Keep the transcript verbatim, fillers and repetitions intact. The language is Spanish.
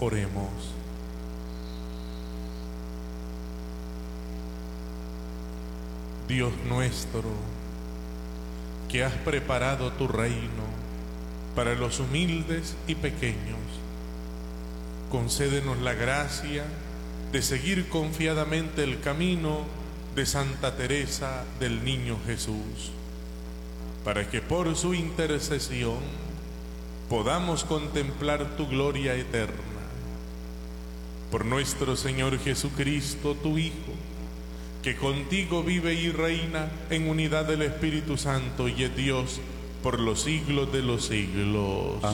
Oremos. Dios nuestro, que has preparado tu reino para los humildes y pequeños, concédenos la gracia de seguir confiadamente el camino de Santa Teresa del Niño Jesús, para que por su intercesión podamos contemplar tu gloria eterna. Por nuestro Señor Jesucristo, tu Hijo, que contigo vive y reina en unidad del Espíritu Santo y es Dios por los siglos de los siglos. Amén.